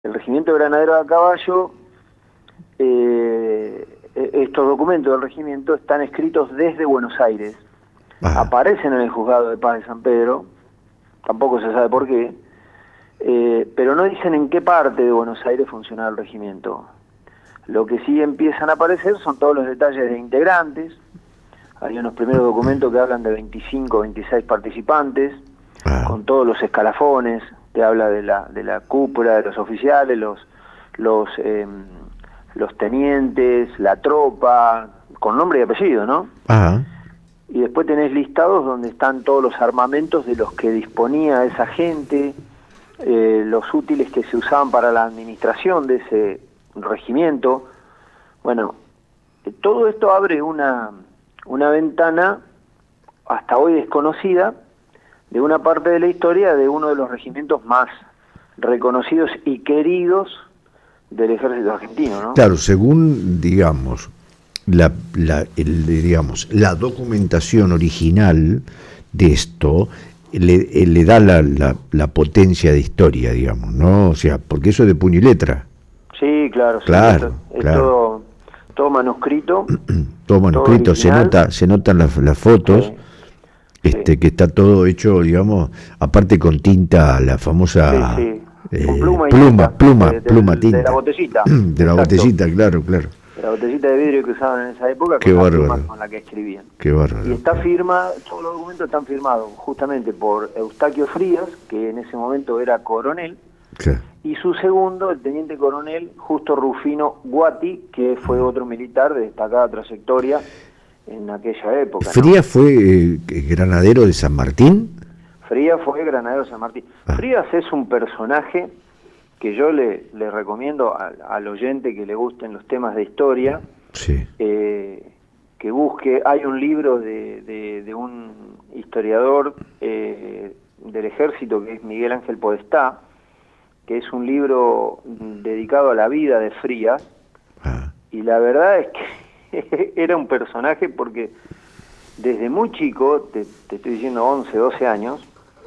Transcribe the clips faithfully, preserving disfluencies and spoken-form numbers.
El Regimiento de Granaderos a Caballo, eh, estos documentos del regimiento están escritos desde Buenos Aires, Ajá. aparecen en el Juzgado de Paz de San Pedro, tampoco se sabe por qué, eh, pero no dicen en qué parte de Buenos Aires funcionaba el regimiento. Lo que sí empiezan a aparecer son todos los detalles de integrantes. Hay unos primeros documentos que hablan de veinticinco, veintiséis participantes, Ajá. con todos los escalafones, te habla de la de la cúpula, de los oficiales, los los eh, los tenientes, la tropa, con nombre y apellido, ¿no? Ajá. Y después tenés listados donde están todos los armamentos de los que disponía esa gente, eh, los útiles que se usaban para la administración de ese regimiento. Bueno, eh, todo esto abre una, una ventana hasta hoy desconocida de una parte de la historia de uno de los regimientos más reconocidos y queridos del ejército argentino, ¿no? Claro, según, digamos, la, la, el, digamos, la documentación original de esto, le, le da la, la, la potencia de historia, digamos, ¿no? O sea, porque eso es de puño y letra. Sí, claro. Claro, sí, es claro. todo, todo manuscrito. Todo manuscrito, todo se original. nota, se notan las, las fotos, Sí, este, sí. que está todo hecho, digamos, aparte con tinta, la famosa Sí, sí. eh, Con pluma y pluma, tinta, pluma, de, pluma, del- tinta. de la botellita. De la Exacto. botellita, claro, claro. De la botellita de vidrio que usaban en esa época, Qué con la bárbaro. pluma con la que escribían. Qué bárbaro. Y está firmado, todos los documentos están firmados justamente por Eustaquio Frías, que en ese momento era coronel, Claro. y su segundo, el teniente coronel Justo Rufino Guati, que fue otro militar de destacada trayectoria en aquella época, ¿no? ¿Frías fue eh, granadero de San Martín? Frías fue granadero de San Martín. Ah. Frías es un personaje que yo le, le recomiendo al, al oyente que le gusten los temas de historia, Sí. eh, que busque. Hay un libro de, de, de un historiador eh, del ejército que es Miguel Ángel Podestá, que es un libro dedicado a la vida de Frías, Ah. y la verdad es que era un personaje porque desde muy chico, te, te estoy diciendo once, doce años,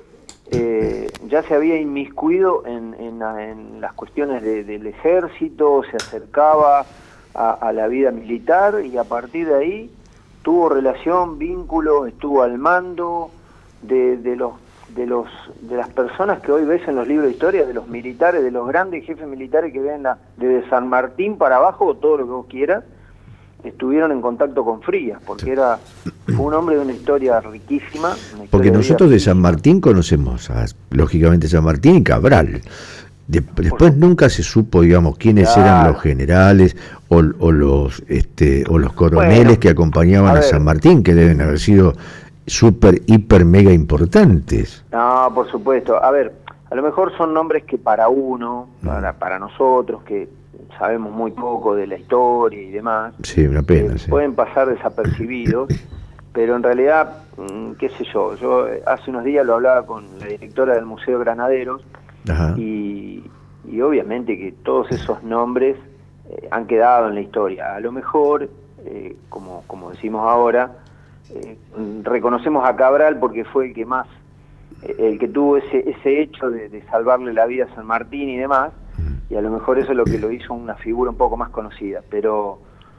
eh, ya se había inmiscuido en, en, en las cuestiones de, del ejército, se acercaba a, a la vida militar y a partir de ahí tuvo relación, vínculo, estuvo al mando de, de los de los de las personas que hoy ves en los libros de historia, de los militares, de los grandes jefes militares que ven la, desde San Martín para abajo, o todo lo que vos quieras, estuvieron en contacto con Frías, porque era fue un hombre de una historia riquísima. Una historia Porque de nosotros vida de San riquísima. Martín conocemos, a, lógicamente, San Martín y Cabral. De- después Por- nunca se supo, digamos, quiénes Claro. eran los generales o, o los este o los coroneles Bueno, que acompañaban a a, ver. San Martín, que deben haber sido súper, hiper, mega importantes. No, por supuesto. A ver, a lo mejor son nombres que para uno, para, para nosotros, que sabemos muy poco de la historia y demás, Sí, una pena, eh, sí. pueden pasar desapercibidos, pero en realidad, mm, qué sé yo, yo eh, hace unos días lo hablaba con la directora del Museo Granaderos, Ajá. y, y obviamente que todos esos nombres eh, han quedado en la historia. A lo mejor, eh, como, como decimos ahora, eh, reconocemos a Cabral porque fue el que más, eh, el que tuvo ese, ese hecho de, de salvarle la vida a San Martín y demás, y a lo mejor eso es lo que lo hizo una figura un poco más conocida, pero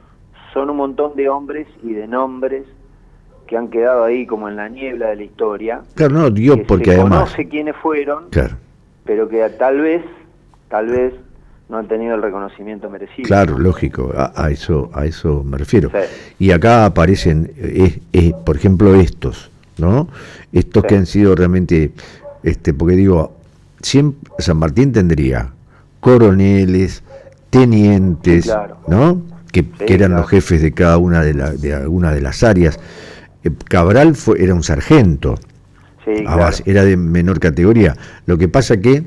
son un montón de hombres y de nombres que han quedado ahí como en la niebla de la historia, Claro, no, digo, que porque se además... conoce quiénes fueron, Claro. pero que tal vez, tal vez no han tenido el reconocimiento merecido. Claro, lógico, a, a eso a eso me refiero. Sí. Y acá aparecen, eh, eh, por ejemplo, estos, ¿no? Estos Sí. que han sido realmente, este, porque digo, siempre San Martín tendría coroneles, tenientes, Sí, claro. ¿no? Que, Sí, que eran claro. los jefes de cada una de, la, de alguna de las áreas. Eh, Cabral fue, era un sargento, Sí, a claro. base- era de menor categoría. Lo que pasa que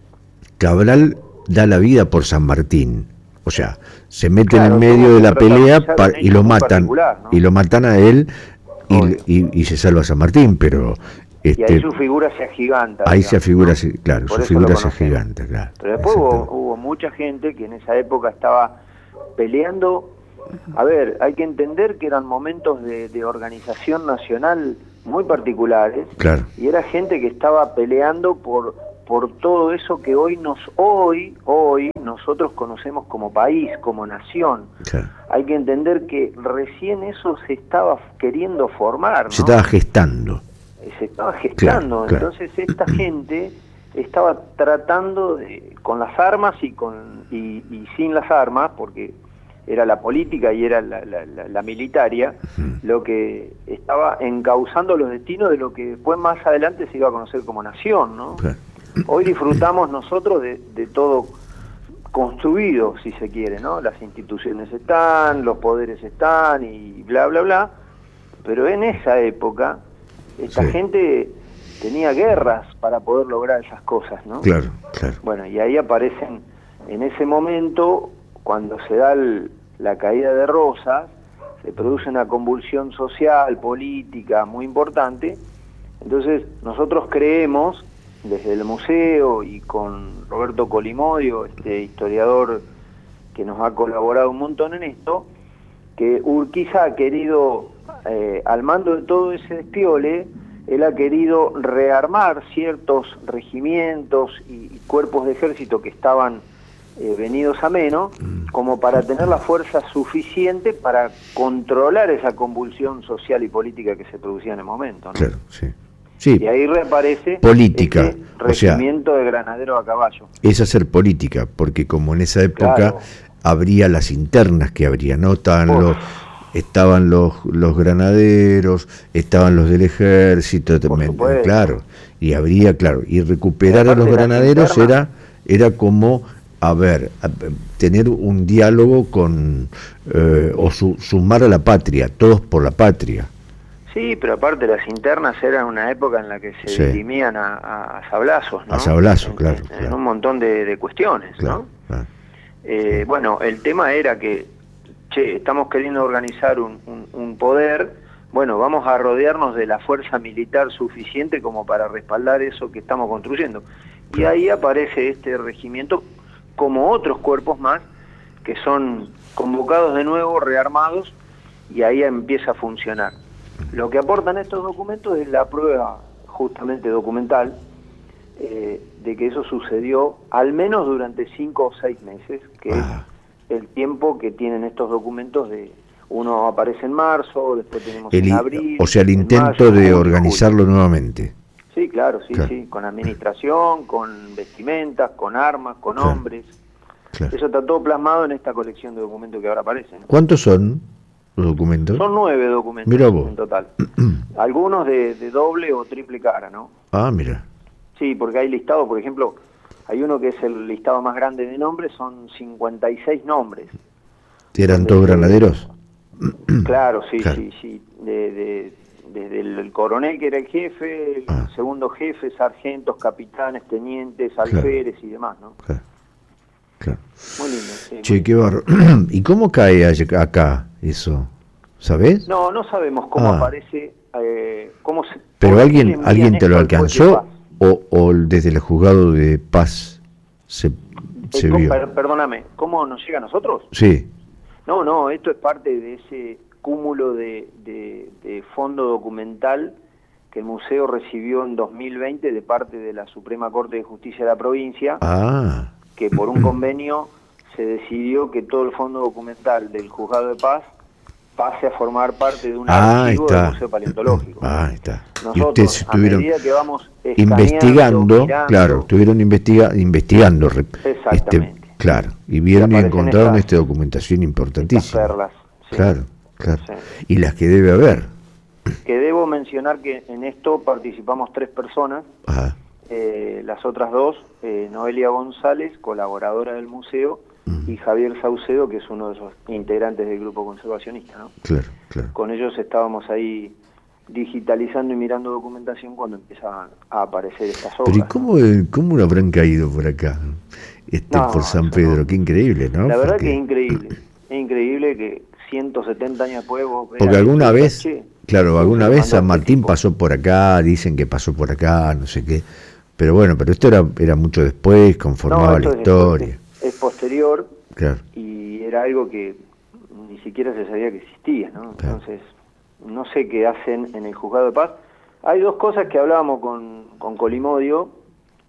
Cabral da la vida por San Martín, o sea, se meten Claro, en medio tuvo de que la pelea protagonizar pa- un y hecho lo muy matan, particular, ¿no? y lo matan a él Obvio. y, y, y se salva San Martín, pero Y este, ahí su figura se agiganta. ahí se digamos, afigura, ¿no? se- claro, Por su eso lo figura se conocemos. giganta, claro. Pero después hubo, Exactamente. hubo mucha gente que en esa época estaba peleando. A ver, hay que entender que eran momentos de, de organización nacional muy particulares, Claro. y era gente que estaba peleando por por todo eso que hoy nos hoy hoy nosotros conocemos como país, como nación. Claro. Hay que entender que recién eso se estaba queriendo formar, ¿no? Se estaba gestando. Se estaba gestando. Claro, claro. Entonces esta gente estaba tratando de, con las armas y con y, y sin las armas, porque era la política y era la, la, la, la militaria, uh-huh. lo que estaba encauzando los destinos de lo que después más adelante se iba a conocer como nación, ¿no? Claro. Hoy disfrutamos nosotros de, de todo construido, si se quiere, ¿no? Las instituciones están, los poderes están y bla, bla, bla, pero en esa época esta sí. gente tenía guerras para poder lograr esas cosas, ¿no? Claro, claro. Bueno, y ahí aparecen, en ese momento, cuando se da el, la caída de Rosas, se produce una convulsión social, política muy importante. Entonces nosotros creemos, desde el museo y con Roberto Colimodio, este historiador que nos ha colaborado un montón en esto, que Urquiza ha querido, eh, al mando de todo ese despiole, él ha querido rearmar ciertos regimientos y, y cuerpos de ejército que estaban Eh, venidos a menos, como para tener la fuerza suficiente para controlar esa convulsión social y política que se producía en el momento, ¿no? Claro, sí. Sí. Y ahí reaparece política, este regimiento o sea, de granaderos a caballo. Es hacer política, porque como en esa época claro. habría las internas que habría, ¿no? Estaban Uf. los estaban los los granaderos, estaban los del ejército, también, claro, y habría, claro, y recuperar a los granaderos internas, era era como a ver, a, tener un diálogo con, eh, o su, sumar a la patria, todos por la patria. Sí, pero aparte las internas eran una época en la que se sí. dirimían a, a, a sablazos, ¿no? A sablazos, en, claro, en, claro. En un montón de, de cuestiones, claro, ¿no? Claro. Eh, sí. Bueno, el tema era que, che, estamos queriendo organizar un, un, un poder, bueno, vamos a rodearnos de la fuerza militar suficiente como para respaldar eso que estamos construyendo. Claro. Y ahí aparece este regimiento, como otros cuerpos más, que son convocados de nuevo, rearmados, y ahí empieza a funcionar. Lo que aportan estos documentos es la prueba justamente documental eh, de que eso sucedió al menos durante cinco o seis meses, que ah. es el tiempo que tienen estos documentos de... Uno aparece en marzo, después tenemos el, en abril... O sea, el intento mayo, de julio, organizarlo julio. nuevamente. Sí, claro, sí, claro. sí, con administración, con vestimentas, con armas, con claro. hombres. Claro. Eso está todo plasmado en esta colección de documentos que ahora aparecen, ¿no? ¿Cuántos son los documentos? Son nueve documentos mira vos. en total. Algunos de, de doble o triple cara, ¿no? Ah, mira. Sí, porque hay listados, por ejemplo, hay uno que es el listado más grande de nombres, son cincuenta y seis nombres. ¿Eran todos granaderos? Claro, sí, claro. sí, sí. De... de desde el coronel que era el jefe, el ah. segundo jefe, sargentos, capitanes, tenientes, alférez claro. y demás, ¿no? Claro. Claro. Muy lindo. Sí, che, muy qué barro. ¿Y cómo cae acá eso? ¿Sabés? No, no sabemos cómo ah. aparece, eh, cómo se... ¿Pero alguien alguien te lo alcanzó o, o desde el juzgado de paz se, se eh, vio? Per, perdóname, ¿cómo nos llega a nosotros? Sí. No, no, esto es parte de ese... cúmulo de, de, de fondo documental que el museo recibió en dos mil veinte de parte de la Suprema Corte de Justicia de la provincia, ah. que por un convenio se decidió que todo el fondo documental del Juzgado de Paz pase a formar parte de un ah, archivo está. del Museo Paleontológico. Ah, está. Nosotros, y ustedes estuvieron a medida que vamos investigando, mirando, claro, estuvieron investiga, investigando. Exactamente. Este, claro, y vieron y, y encontraron estas, esta documentación importantísima. Estas perlas. Sí. Claro. Claro. Sí. Y las que debe haber. Que debo mencionar que en esto participamos tres personas. Eh, las otras dos, eh, Noelia González, colaboradora del museo, mm. y Javier Saucedo, que es uno de esos integrantes del grupo conservacionista, ¿no? Claro, claro. Con ellos estábamos ahí digitalizando y mirando documentación cuando empiezan a aparecer estas obras. Pero ¿y cómo, ¿no? cómo no habrán caído por acá? Este, no, por San Pedro, no. Qué increíble, ¿no? La verdad Porque... que es increíble. Es increíble que ciento setenta años después vos veas. Porque alguna vez, che, claro, alguna vez San Martín pasó por acá, dicen que pasó por acá, no sé qué. Pero bueno, pero esto era era mucho después, conformaba no, la historia. Es, es posterior, claro. Y era algo que ni siquiera se sabía que existía, ¿no? Claro. Entonces, no sé qué hacen en el Juzgado de Paz. Hay dos cosas que hablábamos con, con Colimodio,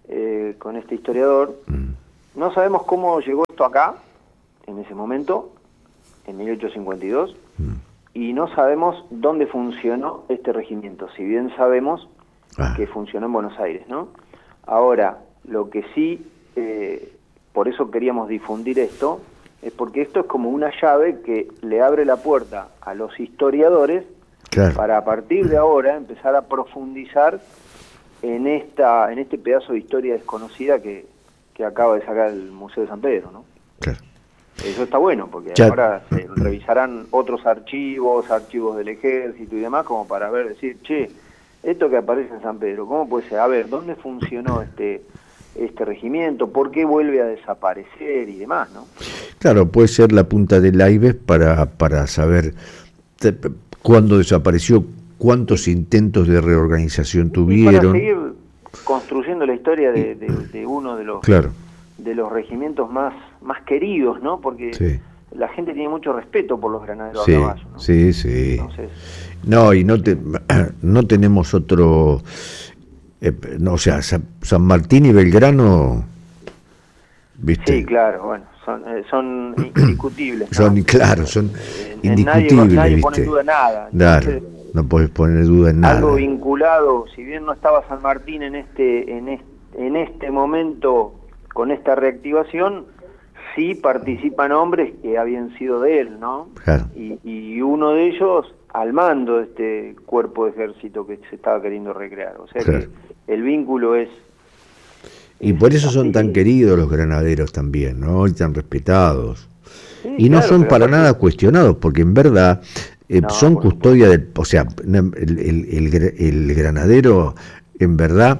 eh, con este historiador. Mm. No sabemos cómo llegó esto acá, en ese momento, en mil ochocientos cincuenta y dos, mm. y no sabemos dónde funcionó este regimiento, si bien sabemos ah. que funcionó en Buenos Aires, ¿no? Ahora, lo que sí, eh, por eso queríamos difundir esto, es porque esto es como una llave que le abre la puerta a los historiadores, claro, para a partir de ahora empezar a profundizar en esta en este pedazo de historia desconocida que, que acaba de sacar el Museo de San Pedro, ¿no? Claro. Eso está bueno, porque ya. Ahora se revisarán otros archivos, archivos del ejército y demás, como para ver, decir, che, esto que aparece en San Pedro, ¿cómo puede ser? A ver, ¿dónde funcionó este este regimiento? ¿Por qué vuelve a desaparecer y demás, no? Claro, puede ser la punta del iceberg para, para saber te, cuándo desapareció, cuántos intentos de reorganización tuvieron. Y para seguir construyendo la historia de, de, de uno de los claro. de los regimientos más, más queridos, ¿no? Porque sí. la gente tiene mucho respeto por los granaderos sí, a caballo, ¿no? Sí, sí. Entonces, no, y no, te, no tenemos otro... Eh, no, o sea, San Martín y Belgrano, ¿viste? Sí, claro, bueno, son, eh, son indiscutibles, ¿no? Son, claro, son eh, indiscutibles, nadie, nadie ¿viste? pone en duda nada. Claro, entonces, no puedes poner duda en nada. Algo vinculado, si bien no estaba San Martín en este, en este, en este momento con esta reactivación, sí participan hombres que habían sido de él, ¿no? Claro. Y, y uno de ellos al mando de este cuerpo de ejército que se estaba queriendo recrear. O sea claro. que el vínculo es... Y es por eso así. Son tan queridos los granaderos también, ¿no? Y tan respetados. Sí, y no claro, son para nada que... cuestionados, porque en verdad eh, no, son custodia del... O sea, el, el, el, el granadero en verdad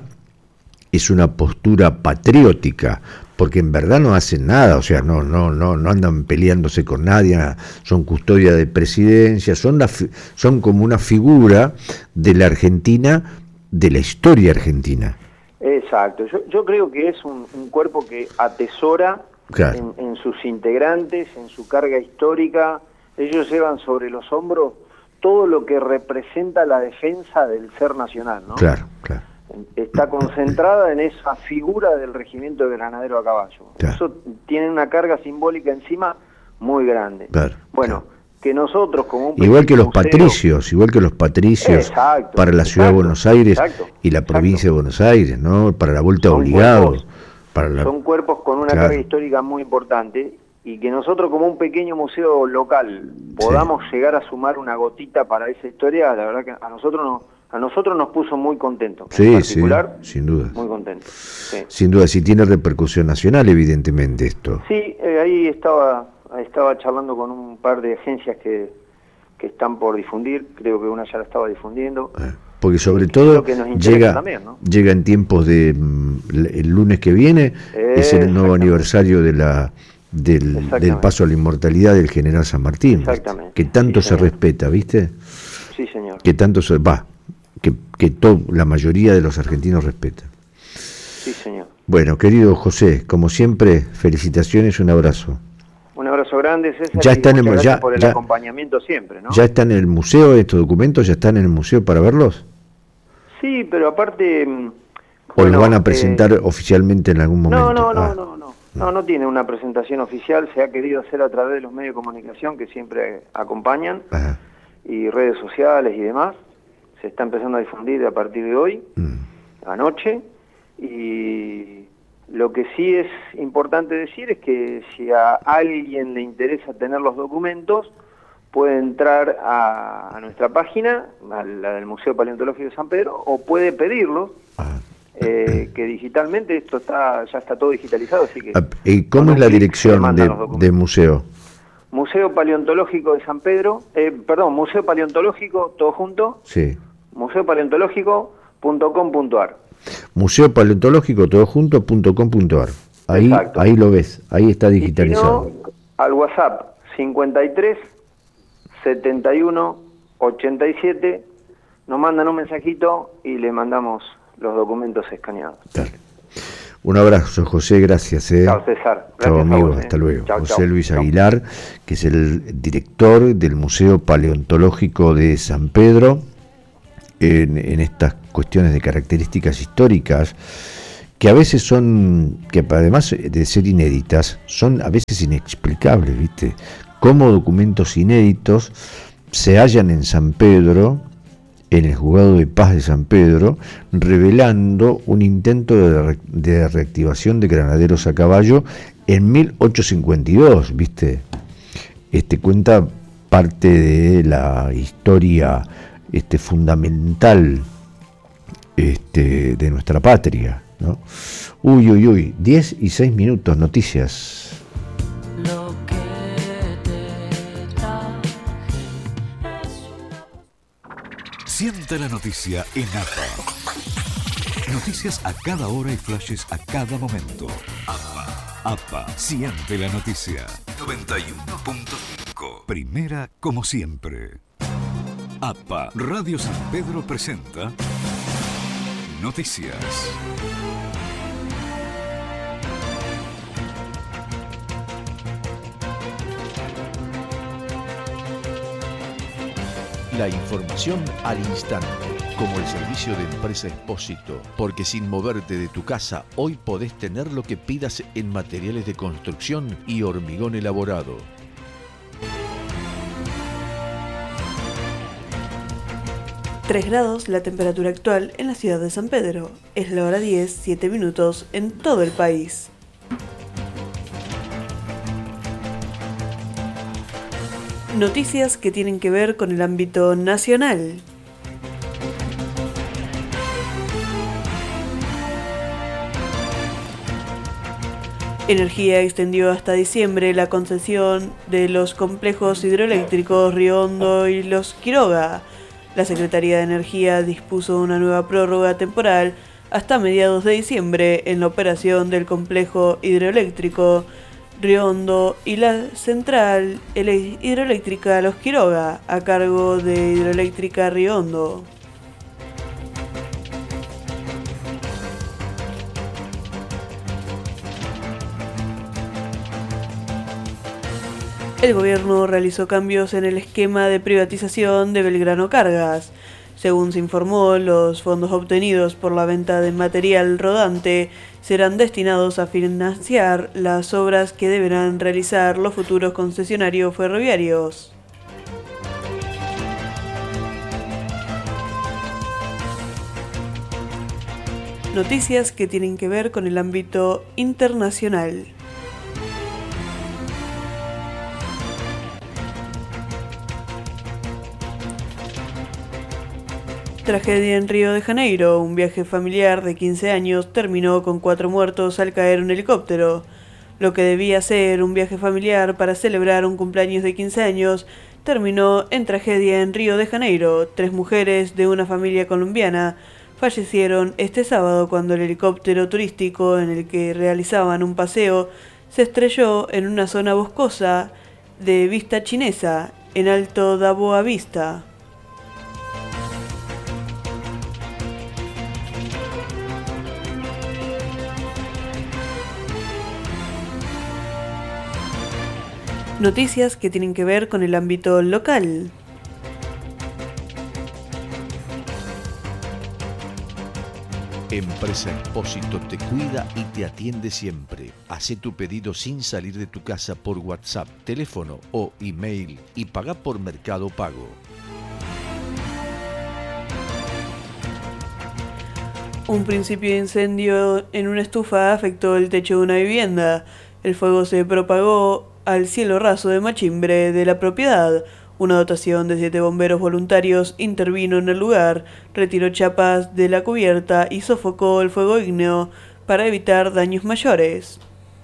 es una postura patriótica, porque en verdad no hacen nada, o sea, no no no no andan peleándose con nadie, son custodia de presidencia, son la, son como una figura de la Argentina, de la historia argentina. Exacto, yo, yo creo que es un, un cuerpo que atesora claro. en, en sus integrantes, en su carga histórica. Ellos llevan sobre los hombros todo lo que representa la defensa del ser nacional, ¿no? Claro, claro. Está concentrada en esa figura del regimiento de granaderos a caballo. Claro. Eso tiene una carga simbólica encima muy grande. Claro, bueno, claro. que nosotros como un igual que los museo, patricios, igual que los patricios exacto, para la ciudad exacto, de Buenos Aires exacto, y la provincia exacto. de Buenos Aires, ¿no? Para la vuelta son obligado. Cuerpos, para la... Son cuerpos con una claro. carga histórica muy importante y que nosotros como un pequeño museo local podamos sí. llegar a sumar una gotita para esa historia, la verdad que a nosotros nos A nosotros nos puso muy contentos. Sí, en particular, sí, sin duda. Muy contentos. Sí. Sin duda, si tiene repercusión nacional, evidentemente, esto. Sí, eh, ahí estaba estaba charlando con un par de agencias que, que están por difundir, creo que una ya la estaba difundiendo. Eh, porque sobre todo llega, también, ¿no? llega en tiempos de... El lunes que viene eh, es el nuevo aniversario de la del, del paso a la inmortalidad del general San Martín. Exactamente. Que tanto sí, se respeta, ¿viste? Sí, señor. Que tanto se... va. que, que to, la mayoría de los argentinos respetan. Sí, señor. Bueno, querido José, como siempre, felicitaciones, un abrazo. Un abrazo grande, César, ya están en, gracias ya, por el ya, acompañamiento siempre, ¿no? ¿Ya están en el museo estos documentos? ¿Ya están en el museo para verlos? Sí, pero aparte... ¿O bueno, los van a presentar eh, oficialmente en algún momento? No, no, no, ah. no, no, no, no tiene una presentación oficial, se ha querido hacer a través de los medios de comunicación que siempre acompañan, Ajá. y redes sociales y demás. Se está empezando a difundir a partir de hoy, mm. anoche, y lo que sí es importante decir es que si a alguien le interesa tener los documentos, puede entrar a, a nuestra página, a la del Museo Paleontológico de San Pedro, o puede pedirlos, ah. eh, que digitalmente esto está ya está todo digitalizado, así que... ¿Y cómo es la dirección de, de museo? Museo Paleontológico de San Pedro, eh, perdón, Museo Paleontológico, todo junto, sí. museo paleontológico punto com punto a r. Museo Paleontológico, todo junto, punto com punto a r. Ahí, ahí lo ves, ahí está digitalizado. Y si no, al WhatsApp cincuenta y tres, setenta y uno, ochenta y siete, nos mandan un mensajito y le mandamos los documentos escaneados. Dale. Un abrazo, José, gracias. Eh. Chao, César. Chao, amigo, vos, hasta eh. luego. Chau, José chau. Luis Chau. Aguilar, que es el director del Museo Paleontológico de San Pedro, en, en estas cuestiones de características históricas que a veces son, que además de ser inéditas, son a veces inexplicables, ¿viste? Cómo documentos inéditos se hallan en San Pedro, en el juzgado de paz de San Pedro, revelando un intento de, re, de reactivación de granaderos a caballo en mil ochocientos cincuenta y dos, ¿viste? Este cuenta parte de la historia este, fundamental este, de nuestra patria, ¿no? Uy, uy, uy, diez y seis minutos, noticias. Siente la noticia en A P A. Noticias a cada hora y flashes a cada momento. A P A. A P A. Siente la noticia. noventa y uno punto cinco. Primera como siempre. A P A. Radio San Pedro presenta Noticias. La información al instante, como el servicio de Empresa Expósito, porque sin moverte de tu casa, hoy podés tener lo que pidas en materiales de construcción y hormigón elaborado. tres grados la temperatura actual en la ciudad de San Pedro. Es la hora diez, siete minutos en todo el país. Noticias que tienen que ver con el ámbito nacional. Energía extendió hasta diciembre la concesión de los complejos hidroeléctricos Río Hondo y Los Quiroga. La Secretaría de Energía dispuso una nueva prórroga temporal hasta mediados de diciembre en la operación del complejo hidroeléctrico Río Hondo y la central hidroeléctrica Los Quiroga, a cargo de Hidroeléctrica Río Hondo. El gobierno realizó cambios en el esquema de privatización de Belgrano Cargas. Según se informó, los fondos obtenidos por la venta de material rodante serán destinados a financiar las obras que deberán realizar los futuros concesionarios ferroviarios. Noticias que tienen que ver con el ámbito internacional. Tragedia en Río de Janeiro. Un viaje familiar de quince años terminó con cuatro muertos al caer un helicóptero. Lo que debía ser un viaje familiar para celebrar un cumpleaños de quince años terminó en tragedia en Río de Janeiro. Tres mujeres de una familia colombiana fallecieron este sábado cuando el helicóptero turístico en el que realizaban un paseo se estrelló en una zona boscosa de Vista Chinesa, en Alto da Boa Vista. Noticias que tienen que ver con el ámbito local. Empresa Expósito te cuida y te atiende siempre. Hacé tu pedido sin salir de tu casa por WhatsApp, teléfono o email y paga por Mercado Pago. Un principio de incendio en una estufa afectó el techo de una vivienda. El fuego se propagó al cielo raso de machimbre de la propiedad. Una dotación de siete bomberos voluntarios intervino en el lugar, retiró chapas de la cubierta y sofocó el fuego ígneo para evitar daños mayores.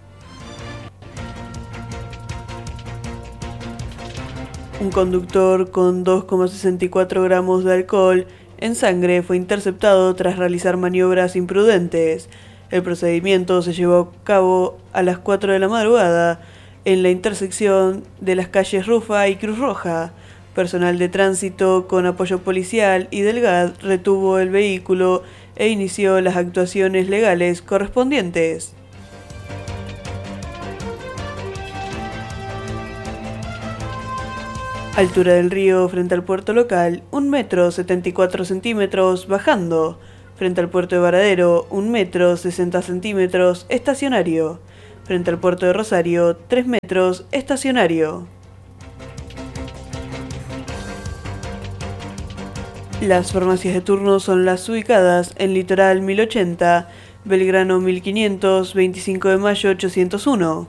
Un conductor con dos coma sesenta y cuatro gramos de alcohol en sangre fue interceptado tras realizar maniobras imprudentes. El procedimiento se llevó a cabo a las cuatro de la madrugada en la intersección de las calles Rufa y Cruz Roja. Personal de tránsito con apoyo policial y del G A D retuvo el vehículo e inició las actuaciones legales correspondientes. Altura del río frente al puerto local, un metro setenta y cuatro centímetros bajando. Frente al puerto de Varadero, un metro sesenta centímetros, estacionario. Frente al puerto de Rosario, tres metros, estacionario. Las farmacias de turno son las ubicadas en Litoral mil ochenta, Belgrano mil quinientos, veinticinco de mayo ochocientos uno.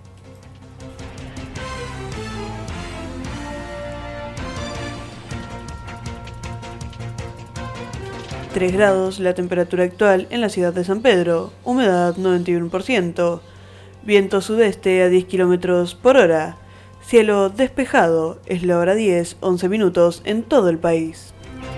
tres grados la temperatura actual en la ciudad de San Pedro, humedad noventa y uno por ciento, viento sudeste a diez kilómetros por hora, cielo despejado, es la hora diez, once minutos en todo el país.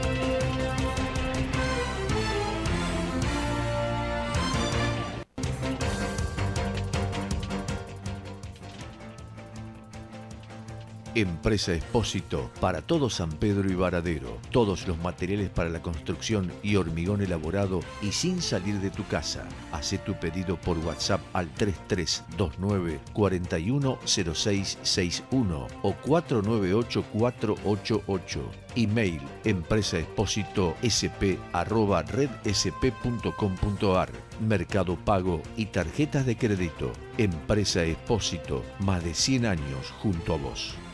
Empresa Expósito, para todo San Pedro y Varadero. Todos los materiales para la construcción y hormigón elaborado y sin salir de tu casa. Hacé tu pedido por WhatsApp al tres tres dos nueve, cuatro uno cero seis seis uno o cuatro nueve ocho cuatro ocho ocho. Email empresaexpositosp arroba redsp punto com punto ar. Mercado Pago y tarjetas de crédito. Empresa Expósito, más de cien años junto a vos.